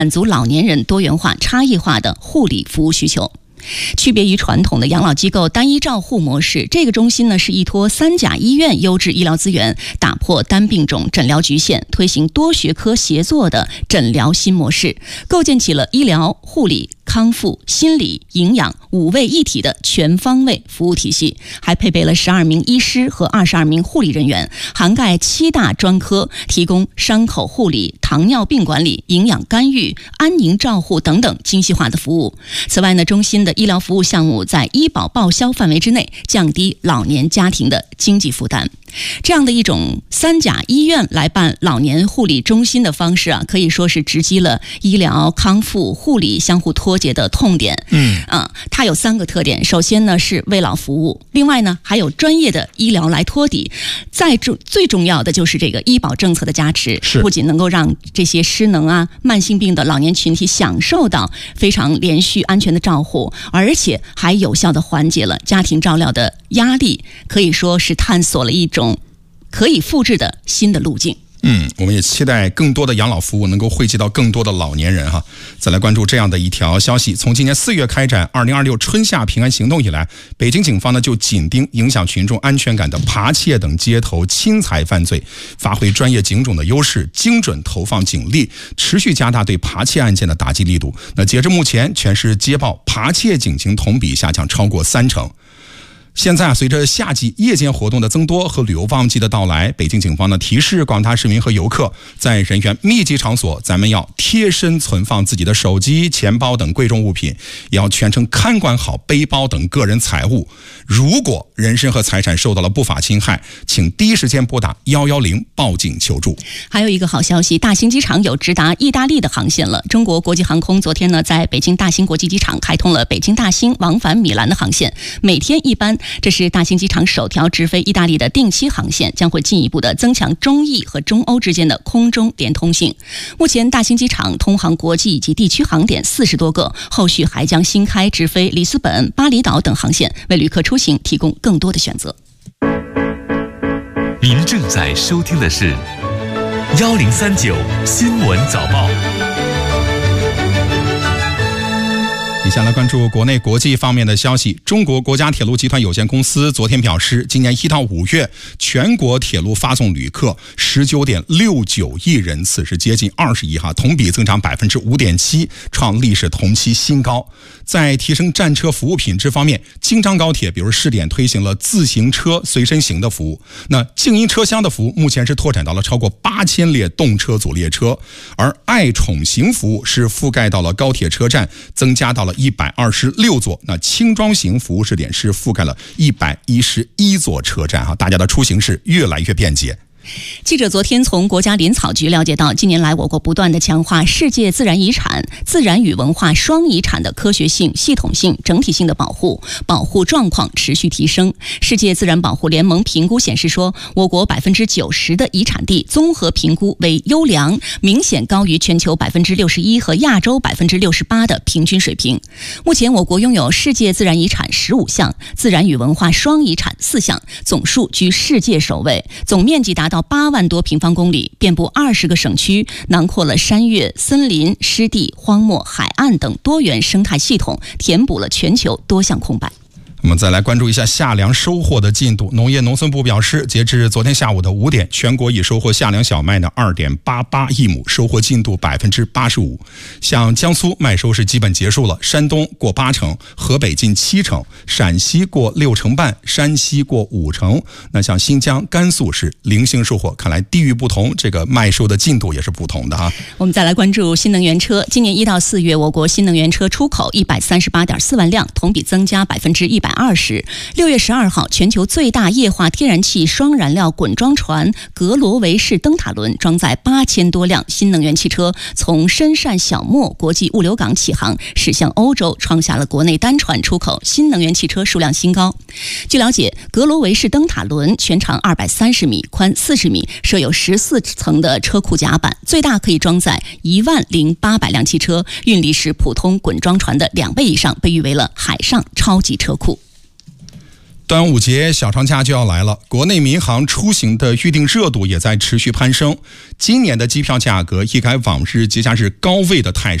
满足老年人多元化、差异化的护理服务需求。区别于传统的养老机构单一照护模式，这个中心呢是依托3甲医院优质医疗资源，打破单病种诊疗局限，推行多学科协作的诊疗新模式，构建起了医疗、护理、康复、心理、营养5位一体的全方位服务体系，还配备了12名医师和22名护理人员，涵盖7大专科，提供伤口护理、糖尿病管理、营养干预、安宁照护等等精细化的服务。此外呢，中心的医疗服务项目在医保报销范围之内，降低老年家庭的经济负担。这样的一种3甲医院来办老年护理中心的方式可以说是直击了医疗、康复、护理相互脱节的痛点。它有3个特点。首先呢是为老服务，另外呢还有专业的医疗来托底，最重要的就是这个医保政策的加持，不仅能够让这些失能慢性病的老年群体享受到非常连续安全的照护，而且还有效地缓解了家庭照料的压力，可以说是探索了一种可以复制的新的路径。 我们也期待更多的养老服务能够惠及到更多的老年人哈。再来关注这样的一条消息，从今年4月开展2026春夏平安行动以来，北京警方呢就紧盯影响群众安全感的扒窃等街头侵财犯罪，发挥专业警种的优势，精准投放警力，持续加大对扒窃案件的打击力度。那截至目前，全市接报扒窃警情同比下降超过30%。现在随着夏季夜间活动的增多和旅游旺季的到来，北京警方呢提示广大市民和游客，在人员密集场所，咱们要贴身存放自己的手机、钱包等贵重物品，也要全程看管好背包等个人财物。如果人身和财产受到了不法侵害，请第一时间拨打110报警求助。 还有一个好消息，大兴机场有直达意大利的航线了。中国国际航空昨天呢在北京大兴国际机场开通了北京大兴往返米兰的航线，每天1班。这是大兴机场首条直飞意大利的定期航线，将会进一步的增强中意和中欧之间的空中连通性。目前大兴机场通航国际以及地区航点40多个，后续还将新开直飞里斯本、巴厘岛等航线，为旅客出行提供更多的选择。 您正在收听的是1039新闻早报。 下来关注国内国际方面的消息。中国国家铁路集团有限公司昨天表示，今年1到5月全国铁路发送旅客 19.69 亿人次，是接近20亿同比增长 5.7%， 创历史同期新高。在提升站车服务品质方面，京张高铁比如试点推行了自行车随身行的服务，那静音车厢的服务目前是拓展到了超过8000列动车组列车，而爱宠行服务是覆盖到了高铁车站，增加到了126座，那轻装型服务试点是覆盖了111座车站大家的出行是越来越便捷。 记者昨天从国家林草局了解到，近年来我国不断地强化世界自然遗产、自然与文化双遗产的科学性、系统性、整体性的保护状况持续提升。世界自然保护联盟评估显示说，我国 90% 的遗产地综合评估为优良，明显高于全球 61% 和亚洲 68% 的平均水平。目前我国拥有世界自然遗产15项，自然与文化双遗产4项，总数居世界首位，总面积达到8万多平方公里，遍布20个省区，囊括了山岳、森林、湿地、荒漠、海岸等多元生态系统，填补了全球多项空白。 我们再来关注一下夏粮收获的进度。农业农村部表示，截至昨天下午的5点，全国已收获夏粮小麦的 2.88 亿亩，收获进度 85%。像江苏麦收是基本结束了，山东过80%，河北近70%，陕西过60%半，山西过50%。那像新疆、甘肃是零星收获，看来地域不同，这个麦收的进度也是不同的我们再来关注新能源车。今年1到4月，我国新能源车出口 138.4 万辆，同比增加 120%。6月12号，全球最大液化天然气双燃料滚装船格罗维式灯塔轮装载8000多辆新能源汽车，从深汕小磨国际物流港起航，驶向欧洲，创下了国内单船出口新能源汽车数量新高。据了解，格罗维式灯塔轮全长230米，宽40米，设有14层的车库甲板，最大可以装载10800辆汽车，运力是普通滚装船的2倍以上，被誉为了海上超级车库。 端午节小长假就要来了，国内民航出行的预订热度也在持续攀升。今年的机票价格一改往日节假日高位的态势。